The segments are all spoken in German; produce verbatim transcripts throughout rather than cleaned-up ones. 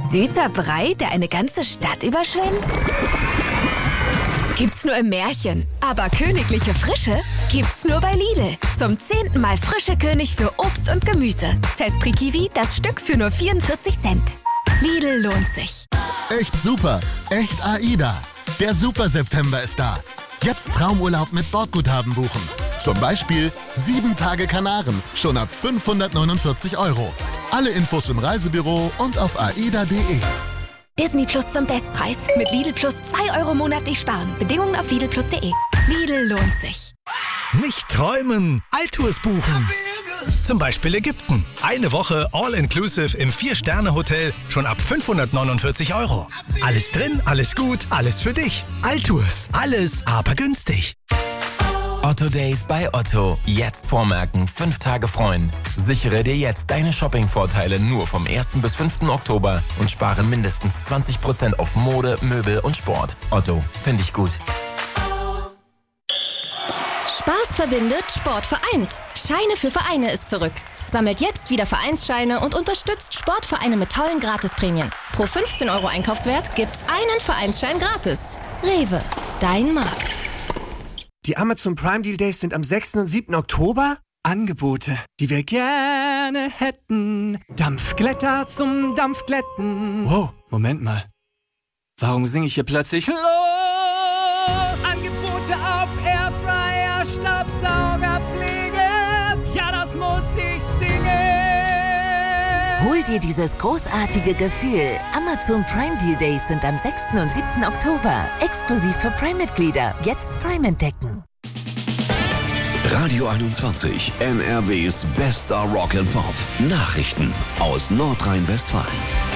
Süßer Brei, der eine ganze Stadt überschwemmt? Gibt's nur im Märchen. Aber königliche Frische gibt's nur bei Lidl. Zum zehnten Mal frische König für Obst und Gemüse. Cespri Kiwi, das Stück für nur vierundvierzig Cent. Lidl lohnt sich. Echt super. Echt AIDA. Der Super September ist da. Jetzt Traumurlaub mit Bordguthaben buchen. Zum Beispiel sieben Tage Kanaren, schon ab fünfhundertneunundvierzig Euro. Alle Infos im Reisebüro und auf aida punkt de. Disney Plus zum Bestpreis. Mit Lidl Plus zwei Euro monatlich sparen. Bedingungen auf lidl plus punkt de. Lidl lohnt sich. Nicht träumen, Alltours buchen. Zum Beispiel Ägypten. Eine Woche All-Inclusive im vier-Sterne-Hotel schon ab fünfhundertneunundvierzig Euro. Alles drin, alles gut, alles für dich. Alltours, alles aber günstig. Otto Days bei Otto. Jetzt vormerken, fünf Tage freuen. Sichere dir jetzt deine Shopping-Vorteile nur vom ersten bis fünften Oktober und spare mindestens zwanzig Prozent auf Mode, Möbel und Sport. Otto, finde ich gut. Spaß verbindet, Sport vereint. Scheine für Vereine ist zurück. Sammelt jetzt wieder Vereinsscheine und unterstützt Sportvereine mit tollen Gratisprämien. Pro fünfzehn Euro Einkaufswert gibt's einen Vereinsschein gratis. Rewe, dein Markt. Die Amazon Prime Deal Days sind am sechsten und siebten Oktober. Angebote, die wir gerne hätten. Dampfglätter zum Dampfglätten. Wow, Moment mal. Warum singe ich hier plötzlich los? Angebote auf Airfryer, Staubsaugerpflege. Ja, das muss ich singen. Hol dir dieses großartige Gefühl. Amazon Prime Deal Days sind am sechsten und siebten Oktober. Exklusiv für Prime-Mitglieder. Jetzt Prime entdecken. Radio einundzwanzig, N R Ws bester Rock and Pop. Nachrichten aus Nordrhein-Westfalen.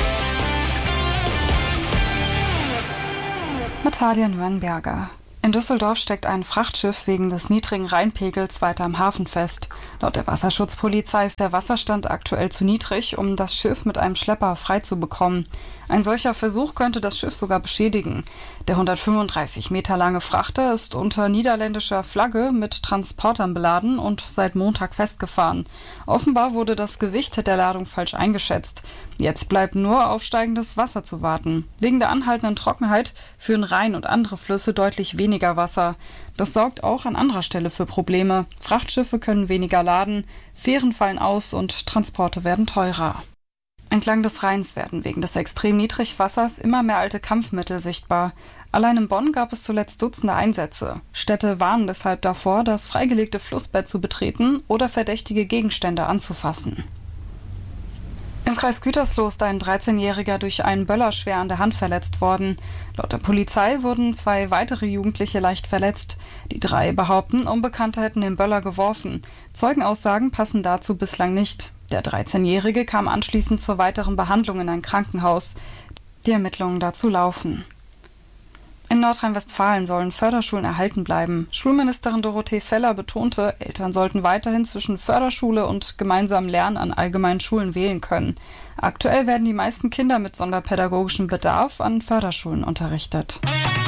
Mit Talia Nürnberger. In Düsseldorf steckt ein Frachtschiff wegen des niedrigen Rheinpegels weiter am Hafen fest. Laut der Wasserschutzpolizei ist der Wasserstand aktuell zu niedrig, um das Schiff mit einem Schlepper freizubekommen. Ein solcher Versuch könnte das Schiff sogar beschädigen. Der hundertfünfunddreißig Meter lange Frachter ist unter niederländischer Flagge mit Transportern beladen und seit Montag festgefahren. Offenbar wurde das Gewicht der Ladung falsch eingeschätzt. Jetzt bleibt nur auf steigendes Wasser zu warten. Wegen der anhaltenden Trockenheit führen Rhein und andere Flüsse deutlich weniger Wasser. Das sorgt auch an anderer Stelle für Probleme. Frachtschiffe können weniger laden, Fähren fallen aus und Transporte werden teurer. Entlang des Rheins werden wegen des extrem Niedrigwassers immer mehr alte Kampfmittel sichtbar. Allein in Bonn gab es zuletzt Dutzende Einsätze. Städte warnen deshalb davor, das freigelegte Flussbett zu betreten oder verdächtige Gegenstände anzufassen. Im Kreis Gütersloh ist ein dreizehnjähriger durch einen Böller schwer an der Hand verletzt worden. Laut der Polizei wurden zwei weitere Jugendliche leicht verletzt. Die drei behaupten, Unbekannte hätten den Böller geworfen. Zeugenaussagen passen dazu bislang nicht. Der dreizehnjährige kam anschließend zur weiteren Behandlung in ein Krankenhaus. Die Ermittlungen dazu laufen. In Nordrhein-Westfalen sollen Förderschulen erhalten bleiben. Schulministerin Dorothee Feller betonte, Eltern sollten weiterhin zwischen Förderschule und gemeinsamem Lernen an allgemeinen Schulen wählen können. Aktuell werden die meisten Kinder mit sonderpädagogischem Bedarf an Förderschulen unterrichtet.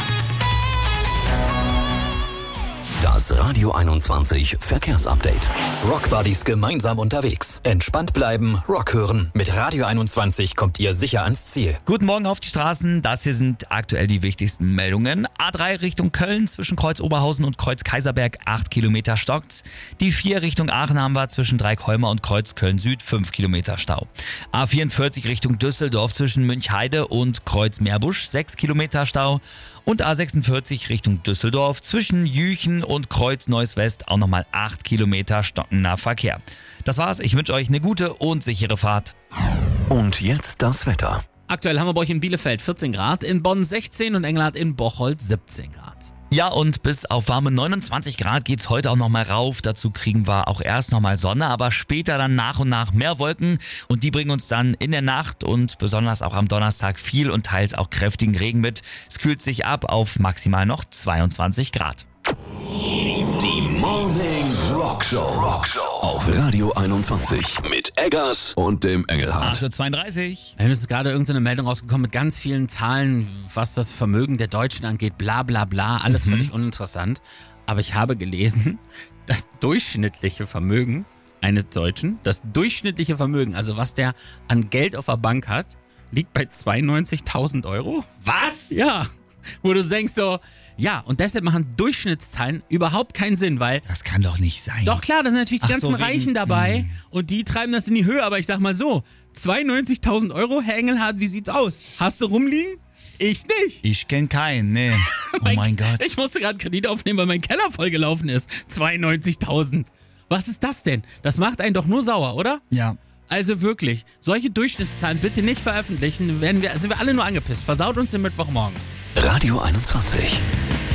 Das Radio einundzwanzig Verkehrsupdate. Rockbuddies gemeinsam unterwegs. Entspannt bleiben, Rock hören. Mit Radio einundzwanzig kommt ihr sicher ans Ziel. Guten Morgen auf die Straßen. Das hier sind aktuell die wichtigsten Meldungen. A drei Richtung Köln zwischen Kreuz Oberhausen und Kreuz Kaiserberg acht Kilometer stockt. Die vier Richtung Aachen haben wir zwischen Dreieckholmer und Kreuz Köln Süd fünf Kilometer Stau. A vierundvierzig Richtung Düsseldorf zwischen Münchheide und Kreuz Meerbusch sechs Kilometer Stau. Und A sechsundvierzig Richtung Düsseldorf zwischen Jüchen und Kreuz Neuss West auch nochmal acht Kilometer stockender Verkehr. Das war's, ich wünsche euch eine gute und sichere Fahrt. Und jetzt das Wetter. Aktuell haben wir bei euch in Bielefeld vierzehn Grad, in Bonn sechzehn und Engelhardt in Bocholt siebzehn Grad. Ja, und bis auf warme neunundzwanzig Grad geht's heute auch nochmal rauf. Dazu kriegen wir auch erst nochmal Sonne, aber später dann nach und nach mehr Wolken. Und die bringen uns dann in der Nacht und besonders auch am Donnerstag viel und teils auch kräftigen Regen mit. Es kühlt sich ab auf maximal noch zweiundzwanzig Grad. Die, die Morning Rock Show. Rock Show auf Radio einundzwanzig mit Eggers und dem Engelhardt. acht Uhr zweiunddreißig. Es ist gerade irgendeine Meldung rausgekommen mit ganz vielen Zahlen, was das Vermögen der Deutschen angeht, bla bla bla, alles mhm. völlig uninteressant. Aber ich habe gelesen, das durchschnittliche Vermögen eines Deutschen, das durchschnittliche Vermögen, also was der an Geld auf der Bank hat, liegt bei zweiundneunzigtausend Euro. Was? Ja, wo du denkst so, ja, und deshalb machen Durchschnittszahlen überhaupt keinen Sinn, weil... Das kann doch nicht sein. Doch klar, da sind natürlich die Ach ganzen so, wegen- Reichen dabei Mhm. und die treiben das in die Höhe, aber ich sag mal so, zweiundneunzigtausend Euro, Herr Engelhardt, wie sieht's aus? Hast du rumliegen? Ich nicht. Ich kenn keinen, nee. Oh mein Gott. Ich musste gerade Kredit aufnehmen, weil mein Keller vollgelaufen ist. zweiundneunzigtausend. Was ist das denn? Das macht einen doch nur sauer, oder? Ja. Also wirklich, solche Durchschnittszahlen bitte nicht veröffentlichen, werden wir, sind wir alle nur angepisst. Versaut uns den Mittwochmorgen. Radio einundzwanzig.